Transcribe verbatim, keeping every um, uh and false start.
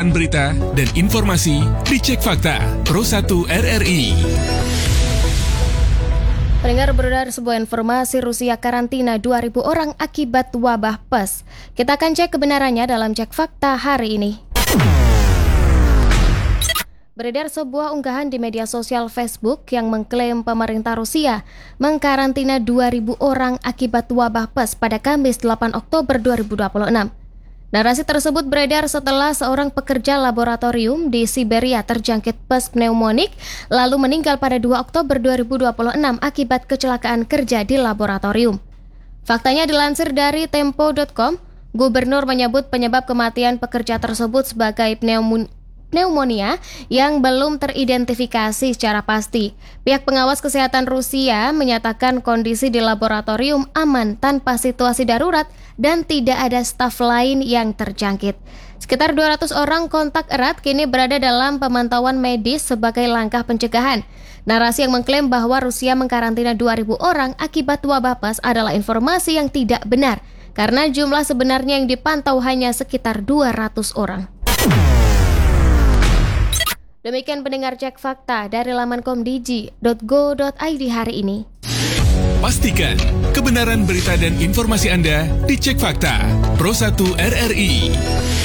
kebenaran berita dan informasi dicek fakta Pro satu R R I. Pendengar, beredar sebuah informasi Rusia karantina dua ribu orang akibat wabah P E S. Kita akan cek kebenarannya dalam cek fakta hari ini. Beredar sebuah unggahan di media sosial Facebook yang mengklaim pemerintah Rusia mengkarantina dua ribu orang akibat wabah P E S pada Kamis delapan Oktober dua ribu dua puluh enam. Narasi tersebut beredar setelah seorang pekerja laboratorium di Siberia terjangkit P E S pneumonik lalu meninggal pada dua Oktober dua ribu dua puluh enam akibat kecelakaan kerja di laboratorium. Faktanya dilansir dari tempo dot com, Gubernur menyebut penyebab kematian pekerja tersebut sebagai pneumonia pneumonia yang belum teridentifikasi secara pasti. Pihak pengawas kesehatan Rusia menyatakan kondisi di laboratorium aman tanpa situasi darurat dan tidak ada staf lain yang terjangkit. Sekitar dua ratus orang kontak erat kini berada dalam pemantauan medis sebagai langkah pencegahan. Narasi yang mengklaim bahwa Rusia mengkarantina dua ribu orang akibat wabah P E S adalah informasi yang tidak benar, karena jumlah sebenarnya yang dipantau hanya sekitar dua ratus orang. Demikian pendengar cek fakta dari laman komdigi dot go dot i d hari ini. Pastikan kebenaran berita dan informasi Anda dicek fakta Pro satu R R I.